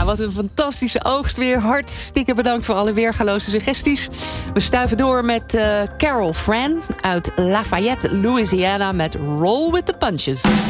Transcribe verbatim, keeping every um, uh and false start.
wat een fantastische oogst weer. Hartstikke bedankt voor alle weergaloze suggesties. We stuiven door met uh, Carol Fran uit Lafayette, Louisiana... met Roll with the Punches.